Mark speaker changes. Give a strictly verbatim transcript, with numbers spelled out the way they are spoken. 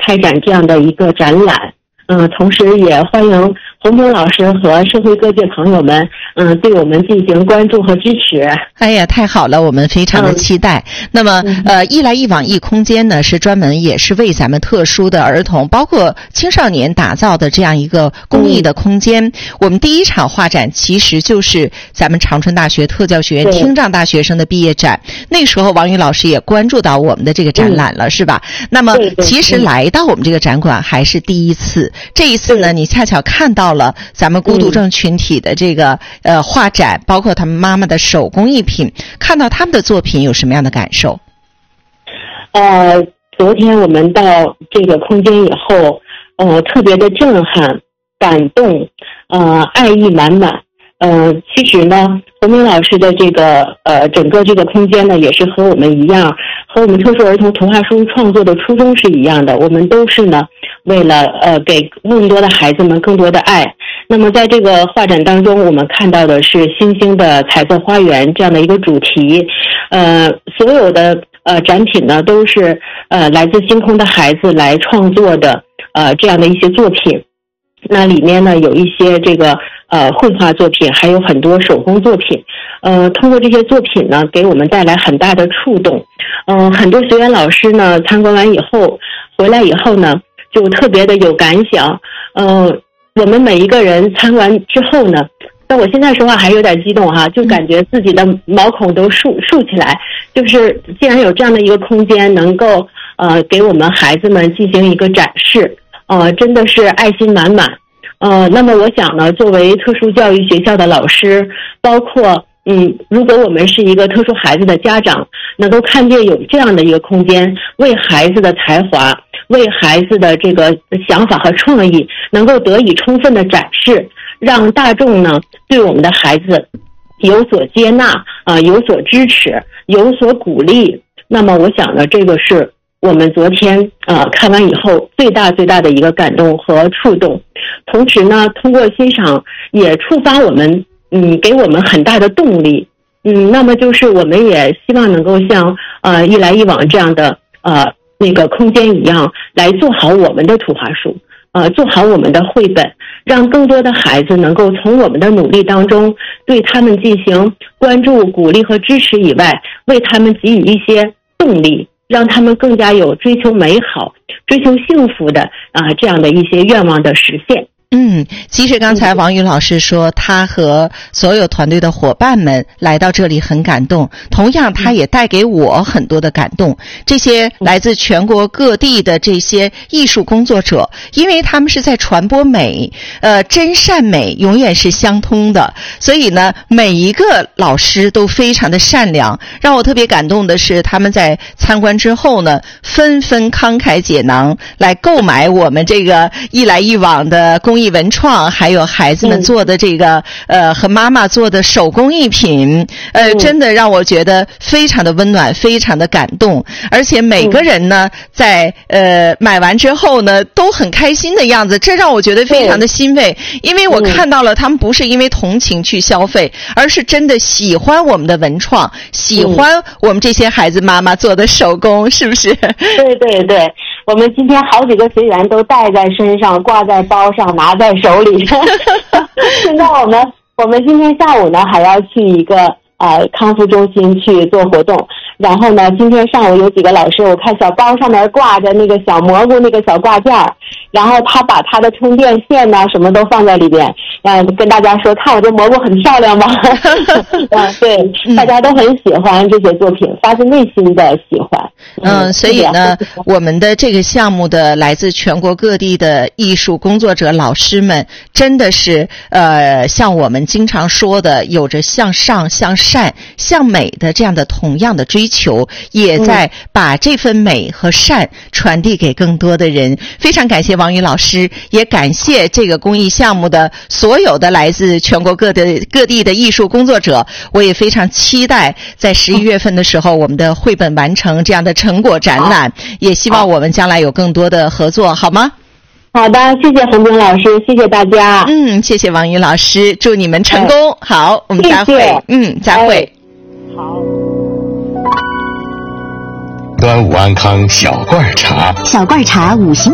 Speaker 1: 开展这样的一个展览。嗯、呃，同时也欢迎洪平老师和社会各界朋友们，嗯、呃，对我们进行关注和支持。
Speaker 2: 哎呀，太好了，我们非常的期待。嗯、那么，呃，一来一往一空间呢，是专门也是为咱们特殊的儿童，包括青少年打造的这样一个公益的空间。嗯、我们第一场画展其实就是咱们长春大学特教学院听障大学生的毕业展。那个时候，王宇老师也关注到我们的这个展览了，嗯、是吧？那么，
Speaker 1: 对对
Speaker 2: 其实来到我们这个展馆还是第一次。这一次呢，你恰巧看到了咱们孤独症群体的这个、嗯、呃画展，包括他们妈妈的手工艺品，看到他们的作品有什么样的感受？
Speaker 1: 呃，昨天我们到这个空间以后，呃，特别的震撼、感动，呃，爱意满满。呃，其实呢，洪明老师的这个呃整个这个空间呢，也是和我们一样，和我们特殊儿童图画书创作的初衷是一样的。我们都是呢，为了呃给更多的孩子们更多的爱。那么在这个画展当中，我们看到的是星星的彩色花园这样的一个主题。呃，所有的呃展品呢，都是呃来自星空的孩子来创作的呃这样的一些作品。那里面呢有一些这个呃绘画作品，还有很多手工作品。呃，通过这些作品呢，给我们带来很大的触动。嗯、呃，很多学员老师呢参观完以后回来以后呢，就特别的有感想。呃，我们每一个人参观之后呢，但我现在说话还有点激动哈，就感觉自己的毛孔都竖竖起来。就是既然有这样的一个空间，能够呃给我们孩子们进行一个展示。呃，真的是爱心满满。呃，那么我想呢，作为特殊教育学校的老师，包括嗯，如果我们是一个特殊孩子的家长，能够看见有这样的一个空间，为孩子的才华，为孩子的这个想法和创意，能够得以充分的展示，让大众呢对我们的孩子有所接纳啊、呃，有所支持，有所鼓励。那么我想呢，这个是我们昨天呃看完以后最大最大的一个感动和触动。同时呢，通过欣赏也触发我们嗯给我们很大的动力。嗯，那么就是我们也希望能够像呃一来一往这样的呃那个空间一样，来做好我们的图画书，呃做好我们的绘本，让更多的孩子能够从我们的努力当中对他们进行关注、鼓励和支持以外，为他们给予一些动力，让他们更加有追求美好、追求幸福的啊、呃、这样的一些愿望的实现。
Speaker 2: 嗯，其实刚才王宇老师说他和所有团队的伙伴们来到这里很感动，同样他也带给我很多的感动。这些来自全国各地的这些艺术工作者，因为他们是在传播美，呃，真善美永远是相通的，所以呢，每一个老师都非常的善良。让我特别感动的是，他们在参观之后呢，纷纷慷慨解囊来购买我们这个一来一往的公益文创，还有孩子们做的这个、嗯、呃和妈妈做的手工艺品，呃、嗯、真的让我觉得非常的温暖，非常的感动。而且每个人呢、嗯、在呃买完之后呢都很开心的样子，这让我觉得非常的欣慰。因为我看到了他们不是因为同情去消费、嗯、而是真的喜欢我们的文创，喜欢我们这些孩子妈妈做的手工，是不是？
Speaker 1: 对对对，我们今天好几个学员都带在身上，挂在包上，拿在手里。现在我们我们今天下午呢还要去一个呃康复中心去做活动，然后呢今天上午有几个老师，我看小包上面挂着那个小蘑菇那个小挂件，然后他把他的充电线呢什么都放在里边，嗯、呃，跟大家说看我这蘑菇很漂亮吧。嗯，对，大家都很喜欢这些作品，发自内心的喜欢。
Speaker 2: 嗯，所以呢，我们的这个项目的来自全国各地的艺术工作者老师们，真的是呃，像我们经常说的，有着向上、向善、向美的这样的同样的追求，也在把这份美和善传递给更多的人。非常感谢王宇老师，也感谢这个公益项目的所有的来自全国各地各地的艺术工作者。我也非常期待在十一月份的时候，我们的绘本完成这样的成果展览，也希望我们将来有更多的合作，好吗？
Speaker 1: 好的，谢谢洪冰老师，谢谢大家。
Speaker 2: 嗯，谢谢王宇老师，祝你们成功。哎、好，我们再会。
Speaker 1: 谢谢
Speaker 2: 嗯，再会。
Speaker 1: 哎、好。
Speaker 3: 端午安康小罐茶，
Speaker 4: 小罐茶五星。